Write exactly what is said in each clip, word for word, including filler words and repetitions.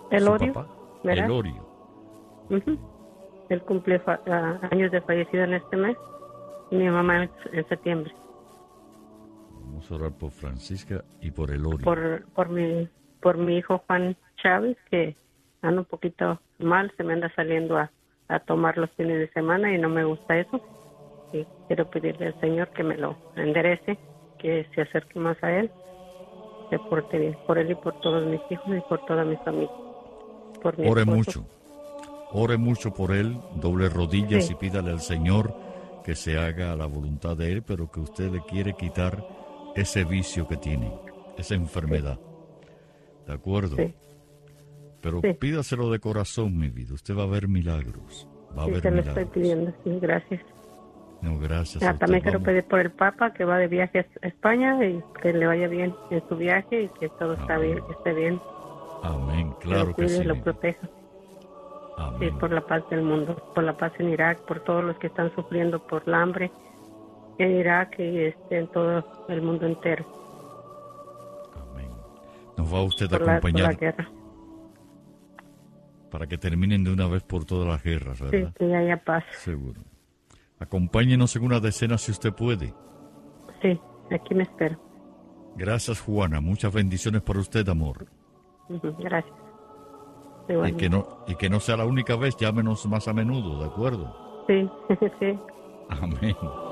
su Elorio, papá, ¿verdad? Elorio. Uh-huh. Él cumple fa- uh, años de fallecido en este mes y mi mamá en, en septiembre. Vamos a orar por Francisca y por Elorio. Por, por, mi, por mi hijo Juan Chávez, que anda un poquito mal, se me anda saliendo a, a tomar los fines de semana y no me gusta eso. Y quiero pedirle al Señor que me lo enderece, que se acerque más a Él, se porte bien por Él y por todos mis hijos y por toda mi familia. Por mi Ore esposo. mucho, ore mucho por él, doble rodillas Sí. y pídale al Señor que se haga la voluntad de él, pero que usted le quiere quitar ese vicio que tiene, esa enfermedad. ¿De acuerdo? Sí. Pero Sí. pídaselo de corazón, mi vida. Usted va a ver milagros. Va a Sí, ver se lo milagros. estoy pidiendo, sí, gracias. No, gracias Ah, a usted. también quiero Vamos. pedir por el Papa que va de viaje a España y que le vaya bien en su viaje y que todo está Amén. bien, que esté bien, Amén, que claro lo que cuide sí. y lo mi vida. proteja. Sí, Amén. por la paz del mundo, por la paz en Irak, por todos los que están sufriendo por el hambre en Irak y este, en todo el mundo entero, Amén. Nos va usted a por la, por la acompañar guerra. para que terminen de una vez por todas las guerras, Sí, ¿verdad? que haya paz. Seguro. Acompáñenos en una decena si usted puede. Sí, aquí me espero. Gracias, Juana. Muchas bendiciones para usted, amor. Ujú, gracias. Y Igualmente. que no y que no sea la única vez, llámenos más a menudo, ¿de acuerdo? Sí, sí. Amén.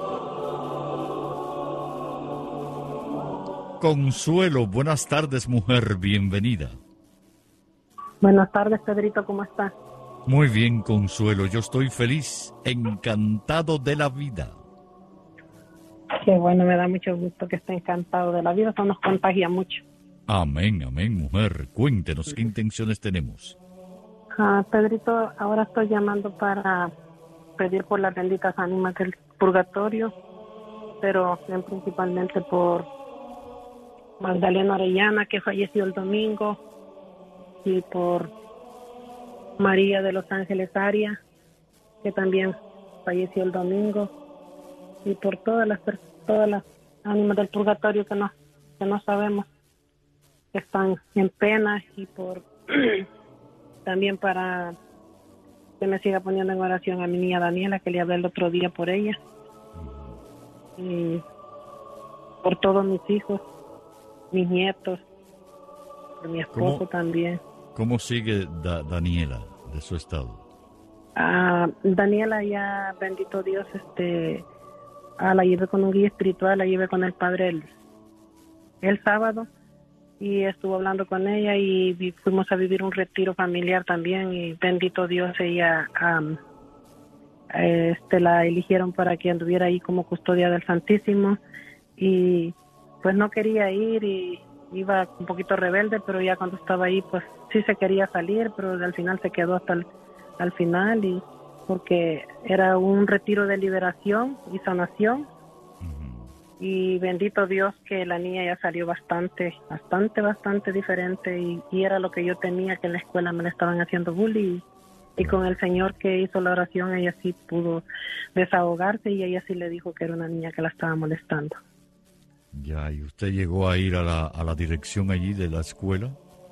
Consuelo, buenas tardes, mujer, bienvenida. Buenas tardes, Pedrito, ¿cómo estás? Muy bien, Consuelo, yo estoy feliz, encantado de la vida. Qué bueno, me da mucho gusto que esté encantado de la vida, eso nos contagia mucho. Amén, amén, mujer. Cuéntenos qué intenciones tenemos. Ah, Pedrito, ahora estoy llamando para pedir por las benditas ánimas del purgatorio, pero bien, principalmente por Magdalena Orellana, que falleció el domingo, y por María de los Ángeles Aria, que también falleció el domingo, y por todas las per- todas las ánimas del purgatorio que no que no sabemos que están en pena, y por también para que me siga poniendo en oración a mi niña Daniela, que le hablé el otro día por ella, y por todos mis hijos, mis nietos, por mi esposo ¿Cómo? también. ¿Cómo sigue Da- Daniela de su estado? Ah, Daniela ya, bendito Dios, este, ah, la llevé con un guía espiritual, la llevé con el padre el, el sábado, y estuvo hablando con ella y vi- fuimos a vivir un retiro familiar también, y bendito Dios, ella am, este la eligieron para que anduviera ahí como custodia del Santísimo, y pues no quería ir y iba un poquito rebelde, pero ya cuando estaba ahí pues sí se quería salir, pero al final se quedó hasta el al final, y porque era un retiro de liberación y sanación. Y bendito Dios que la niña ya salió bastante, bastante, bastante diferente, y, y era lo que yo temía, que en la escuela me le estaban haciendo bullying, y con el Señor que hizo la oración ella sí pudo desahogarse, y ella sí le dijo que era una niña que la estaba molestando. Ya, ¿y usted llegó a ir a la, a la dirección allí de la escuela?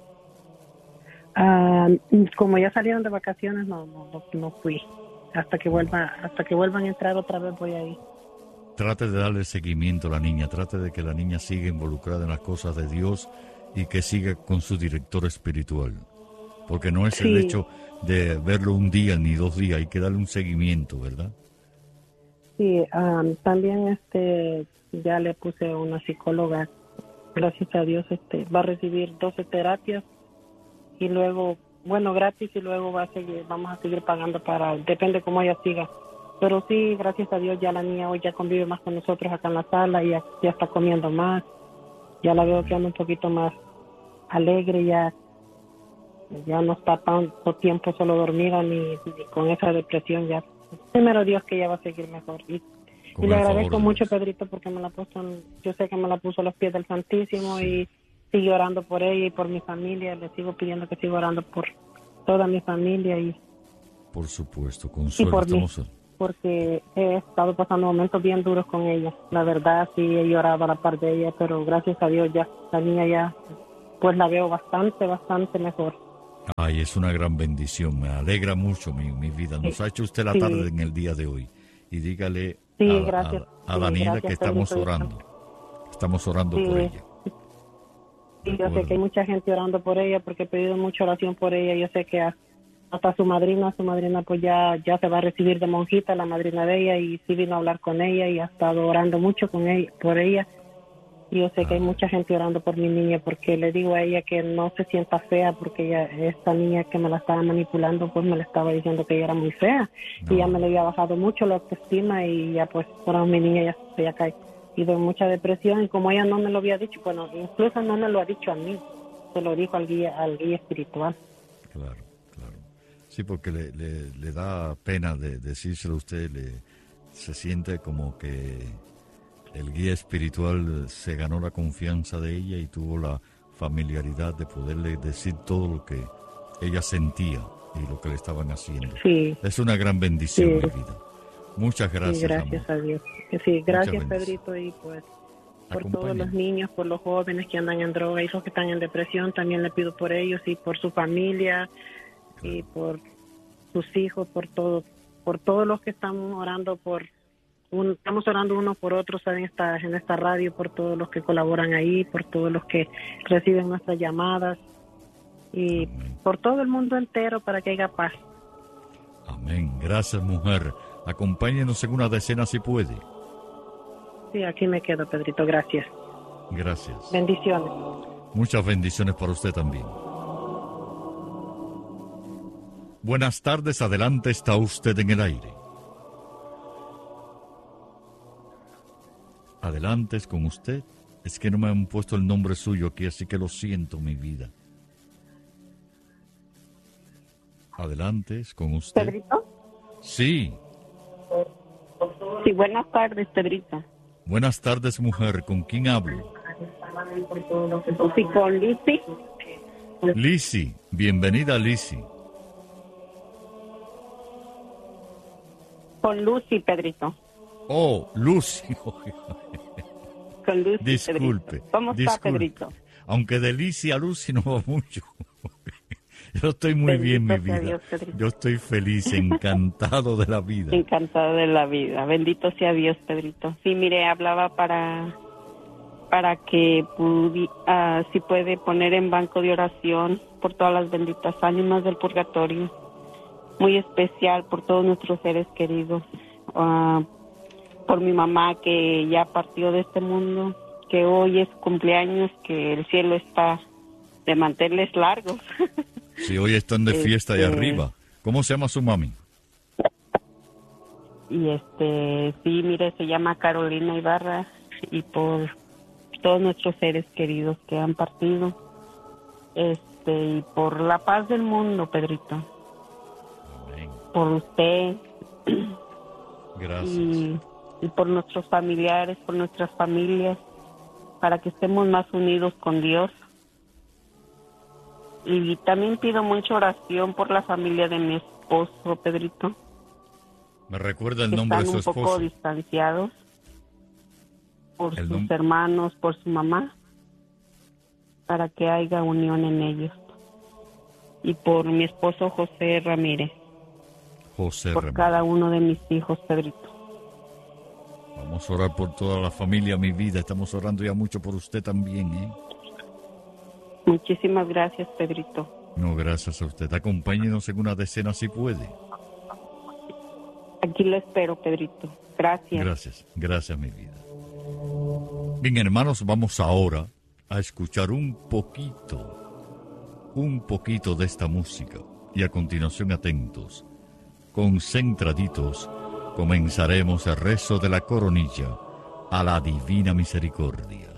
Ah, como ya salieron de vacaciones, no, no, no, no fui. Hasta que vuelva, hasta que vuelvan a entrar otra vez voy a ir. Trate de darle seguimiento a la niña, trate de que la niña siga involucrada en las cosas de Dios y que siga con su director espiritual. Porque no es el Sí. hecho de verlo un día ni dos días, hay que darle un seguimiento, ¿verdad? Sí, um, también este ya le puse a una psicóloga, gracias a Dios, este va a recibir doce terapias, y luego, bueno, gratis, y luego va a seguir, vamos a seguir pagando para, depende cómo ella siga. Pero sí, gracias a Dios, ya la niña hoy ya convive más con nosotros acá en la sala, y ya, ya está comiendo más, ya la veo que anda un poquito más alegre, ya ya no está tanto tiempo solo dormida ni, ni con esa depresión. Ya primero Dios que ella va a seguir mejor, y, Con y le el agradezco favor de mucho, Dios. Pedrito, porque me la puso en- yo sé que me la puso a los pies del Santísimo, Sí. y sigue orando por ella y por mi familia. Le sigo pidiendo que siga orando por toda mi familia y, Por supuesto, y Consuelo, por mí, estamos... porque he estado pasando momentos bien duros con ella. La verdad, sí he llorado a la par de ella, pero gracias a Dios ya la niña ya pues la veo bastante, bastante mejor. Ay, es una gran bendición, me alegra mucho mi, mi vida. Nos ha hecho usted la Sí. tarde en el día de hoy. Y dígale Sí, a, gracias. a- a Sí, Daniela gracias, que estamos Pedrito. orando. Estamos orando Sí. por ella. Sí, De yo sé acuerdo. que hay mucha gente orando por ella porque he pedido mucha oración por ella. Yo sé que a- hasta su madrina, su madrina pues ya, ya se va a recibir de monjita, la madrina de ella, y sí vino a hablar con ella y ha estado orando mucho con ella, por ella. Y yo sé que hay Ah. mucha gente orando por mi niña porque le digo a ella que no se sienta fea porque ella, esta niña que me la estaba manipulando pues me la estaba diciendo que ella era muy fea y ya No. me le había bajado mucho la autoestima y ya pues ahora mi niña ya se ha caído en mucha depresión y como ella no me lo había dicho, bueno, incluso no me lo ha dicho a mí, se lo dijo al guía, al guía espiritual. Claro, claro. Sí, porque le, le, le da pena de decírselo a usted, le, se siente como que el guía espiritual se ganó la confianza de ella y tuvo la familiaridad de poderle decir todo lo que ella sentía y lo que le estaban haciendo. Sí, Es una gran bendición, Sí. mi vida. Muchas gracias, sí, gracias amor. a Dios. Sí, gracias bendiciones. Pedrito y pues por todos Acompáñenos. los niños, por los jóvenes que andan en droga y los que están en depresión, también le pido por ellos y por su familia y por sus hijos, por todo, por todos los que están orando por un, estamos orando unos por otros en esta en esta radio, por todos los que colaboran ahí, por todos los que reciben nuestras llamadas y Amén. por todo el mundo entero para que haya paz. Amén. Gracias, mujer. Acompáñenos en una decena si puede. Sí, aquí me quedo, Pedrito, gracias. Gracias. Bendiciones. Muchas bendiciones para usted también. Buenas tardes, adelante, está usted en el aire. Adelante, es con usted. Es que no me han puesto el nombre suyo aquí, así que lo siento, mi vida. Adelante, es con usted. ¿Pedrito? Sí. Sí, buenas tardes, Pedrito. Buenas tardes, mujer. ¿Con quién hablo? Sí, con Lizzy. Lizzy. Bienvenida, Lizzy. Con Lucy, Pedrito. Oh, Lucy. Con Lucy, Disculpe. Pedrito. ¿Cómo está, disculpe. Pedrito? Aunque de Lizzy a Lucy no va mucho. Yo estoy muy bien, mi Bendito sea vida. Dios, Pedrito. Yo estoy feliz, encantado de la vida. Encantado de la vida. Bendito sea Dios, Pedrito. Sí, mire, hablaba para para que pudi, ah, si puede poner en banco de oración por todas las benditas ánimas del purgatorio. Muy especial por todos nuestros seres queridos. Ah, por mi mamá que ya partió de este mundo, que hoy es cumpleaños, que el cielo está de manteles largos. Si hoy están de fiesta allá Este- arriba. ¿Cómo se llama su mami? Y este, sí, mire, se llama Carolina Ibarra, y por todos nuestros seres queridos que han partido, este, y por la paz del mundo, Pedrito, Amén. por usted Gracias. y, y por nuestros familiares, por nuestras familias, para que estemos más unidos con Dios. Y también pido mucha oración por la familia de mi esposo, Pedrito. ¿Me recuerda el que nombre de están su un poco esposo? distanciados por El sus nom- hermanos, por su mamá, para que haya unión en ellos. Y por mi esposo José Ramírez, José por Ramírez. cada uno de mis hijos, Pedrito. Vamos a orar por toda la familia, mi vida. Estamos orando ya mucho por usted también, ¿eh? Muchísimas gracias, Pedrito. No, gracias a usted. Acompáñenos en una decena si puede. Aquí lo espero, Pedrito. Gracias. Gracias, gracias, mi vida. Bien, hermanos, vamos ahora a escuchar un poquito, un poquito de esta música. Y a continuación, atentos, concentraditos, comenzaremos el rezo de la coronilla a la Divina Misericordia.